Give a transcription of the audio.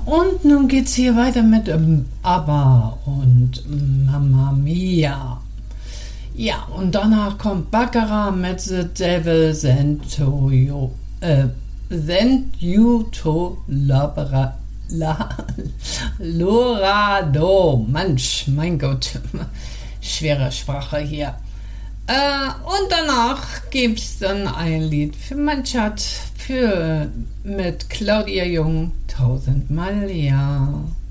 Und nun geht's hier weiter mit ABBA und Mamma Mia. Ja, und danach kommt Baccarat mit The Devil Sent You to Lorado. Mensch, mein Gott, schwere Sprache hier. Und danach gibt's dann ein Lied für mein Chat mit Claudia Jung, 1000 Mal ja.